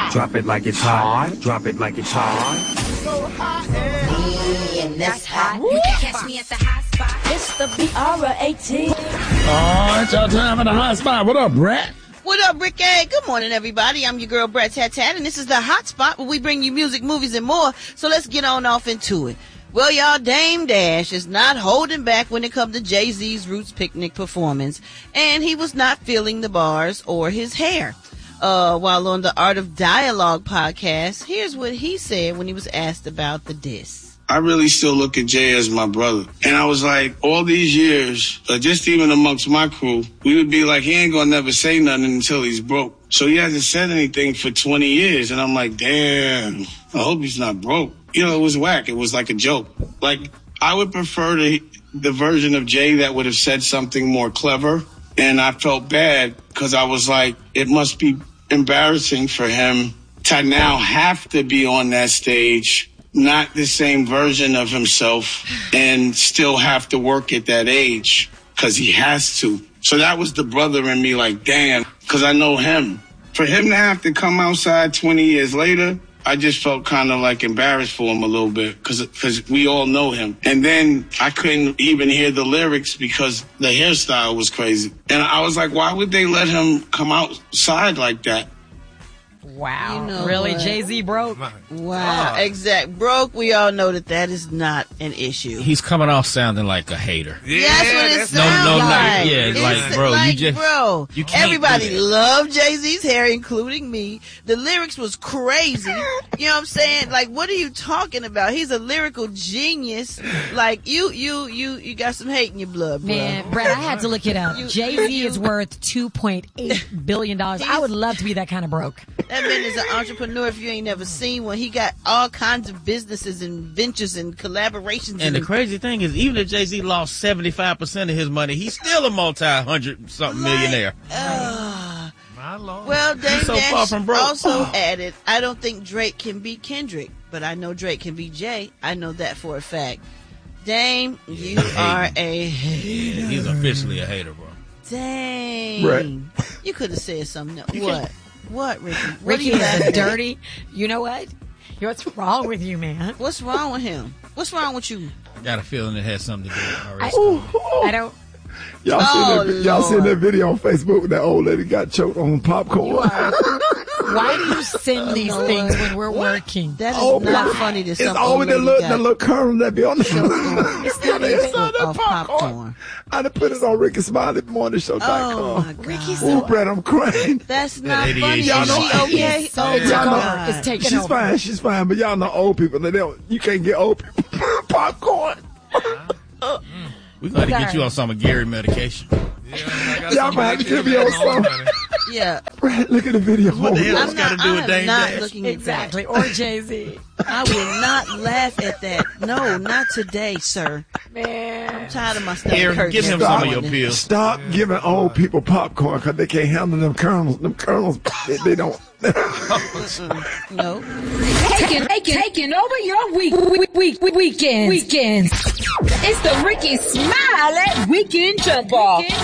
Drop it like it's hot. Drop it like it's hot. So hot and that's hot. You can catch me at the hot spot. It's the BR18. Oh, it's your time at the hot spot. What up, Brett? What up, Ricky? Good morning, everybody. I'm your girl, Brett Tat Tat, and this is the Hot Spot where we bring you music, movies, and more. So let's get on off into it. Well, y'all, Dame Dash is not holding back when it comes to Jay-Z's Roots Picnic performance, and he was not feeling the bars or his hair. While on the Art of Dialogue podcast, here's what he said when he was asked about the diss. I really still look at Jay as my brother. And I was like, all these years, just even amongst my crew, we would be like, he ain't gonna never say nothing until he's broke. So he hasn't said anything for 20 years. And I'm like, damn, I hope he's not broke. You know, it was whack. It was like a joke. Like, I would prefer the version of Jay that would have said something more clever. And I felt bad because I was like, it must be embarrassing for him to now have to be on that stage, not the same version of himself, and still have to work at that age because he has to. So that was the brother in me, like, damn, because I know him. For him to have to come outside 20 years later, I just felt kind of like embarrassed for him a little bit because we all know him. And then I couldn't even hear the lyrics because the hairstyle was crazy. And I was like, why would they let him come outside like that? Wow. You know really? what? Jay-Z broke? Wow. Exact. Broke, we all know that is not an issue. He's coming off sounding like a hater. Yeah, that's what it sounds like. Yeah, like, bro, like, you just... Bro, you can't everybody loved Jay-Z's hair, including me. The lyrics was crazy. You know what I'm saying? Like, what are you talking about? He's a lyrical genius. Like, you got some hate in your blood, bro. Man, Brett, I had to look it up. Jay-Z is worth $2.8 billion. I would love to be that kind of broke. That man is an entrepreneur if you ain't never seen one. He got all kinds of businesses and ventures and collaborations. And the crazy thing is, even if Jay-Z lost 75% of his money, he's still a multi-hundred-something millionaire. my Lord. Well, Dame so far Dash from broke. also added, I don't think Drake can beat Kendrick, but I know Drake can beat Jay. I know that for a fact. Dame, you are a hater. He's officially a hater, bro. Dang. Right. You could have said something else. What? What, Ricky? What Ricky are you is laughing a at? dirty. You know what? What's wrong with you, man? What's wrong with him? What's wrong with you? I got a feeling it has something to do with RS. I don't. Y'all seen Lord. that video on Facebook with that old lady got choked on popcorn? Why do you send these things when we're working? That is not my- funny to It's some always old the lady got little kernel that be on the It's not even of popcorn. I done put it on Ricky Smiley morningshow.com. Oh, my God. Ooh, Brett, I'm crying. That's not ADHD. funny. Y'all Is know- she okay? So Oh, it took y'all know- over. It's taken over. She's fine, but y'all know old people. You can't get old people popcorn. We're going to get you on some of Gary medication. Y'all might have to give me on some. Yeah. Brett, look at the video. What the hell I'm it's got to not, do with I'm Dame not Dash? looking at Exactly. Or Jay-Z. that. I will not laugh at that. No, not today, sir. Man. I'm tired of my stomach Here, hurting. give him every some of now your and then. pills. Stop giving old people popcorn because they can't handle them kernels. Them kernels, they don't. No. Taking over your weekends. It's the Ricky Smiley Weekend Jump Off.